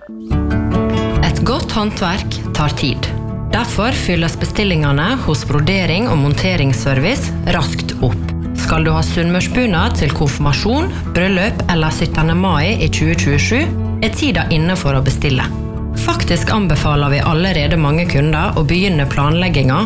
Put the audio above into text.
Et godt håndverk tar tid. Derfor fylles bestillingene hos brodering- og monteringsservice raskt opp. Skal du ha sunnmørsbunad til konfirmasjon, bryllup eller 17. mai i 2027, tida inne for å bestille. Faktisk anbefaler vi allerede mange kunder å begynne planlegginga